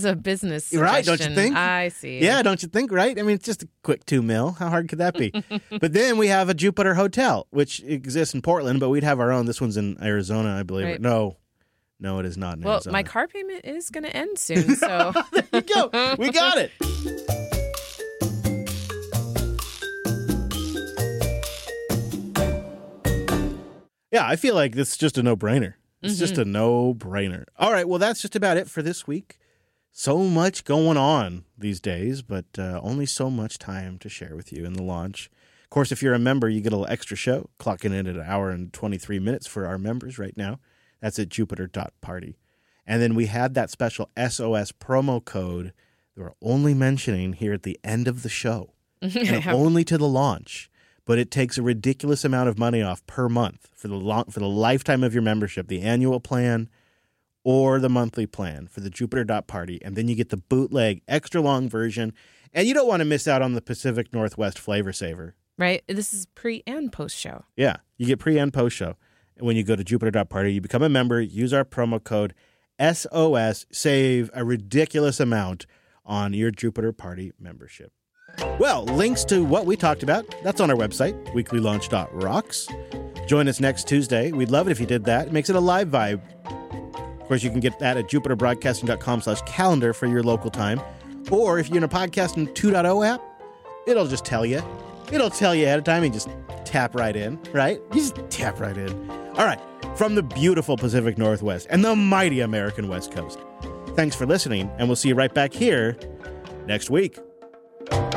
was a business suggestion. Right, don't you think? I see. Yeah, don't you think, right? I mean, it's just a quick $2 million. How hard could that be? But then we have a Jupiter Hotel, which exists in Portland, but we'd have our own. This one's in Arizona, I believe. Right. No, it is not in Arizona. Well, my car payment is going to end soon, so. There you go. We got it. Yeah, I feel like this is just a no-brainer. It's just a no-brainer. All right, well, that's just about it for this week. So much going on these days, but only so much time to share with you in the launch. Of course, if you're a member, you get a little extra show, clocking in at 1 hour and 23 minutes for our members right now. That's at jupiter.party. And then we had that special SOS promo code that we're only mentioning here at the end of the show, and only to the launch. But it takes a ridiculous amount of money off per month for the lifetime of your membership, the annual plan or the monthly plan for the Jupiter.party. And then you get the bootleg extra long version. And you don't want to miss out on the Pacific Northwest Flavor Saver. Right. This is pre and post show. Yeah. You get pre and post show. And when you go to Jupiter.party, you become a member, use our promo code SOS, save a ridiculous amount on your Jupiter Party membership. Well, links to what we talked about, that's on our website, weeklylaunch.rocks. Join us next Tuesday. We'd love it if you did that. It makes it a live vibe. Of course, you can get that at jupiterbroadcasting.com/calendar for your local time. Or if you're in a Podcasting 2.0 app, it'll just tell you. It'll tell you ahead of time and just tap right in, right? You just tap right in. All right, from the beautiful Pacific Northwest and the mighty American West Coast. Thanks for listening, and we'll see you right back here next week.